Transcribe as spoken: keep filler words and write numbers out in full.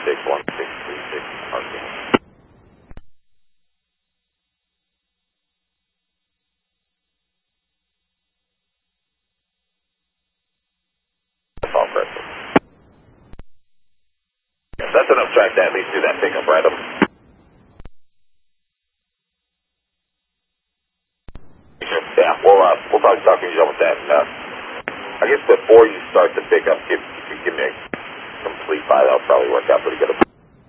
six one six three six parking. That's all correct. Yes, that's enough track to at least do that pickup, right? Up. Yeah, we'll, uh, we'll probably talk to you with that. Uh, I guess before you start the pickup, if you could give me a complete file, that'll probably work out pretty good.